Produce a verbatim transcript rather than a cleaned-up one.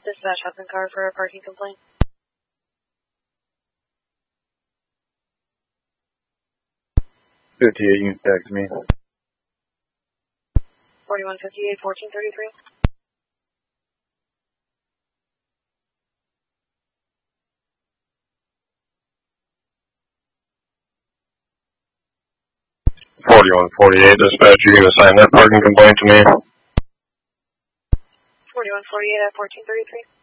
Dispatch Hudson car for a parking complaint. fifty-eight, you can text me. forty-one fifty-eight, fourteen thirty-three. forty-one forty-eight, dispatch, you can assign that parking complaint to me. forty-one forty-eight at fourteen thirty-three.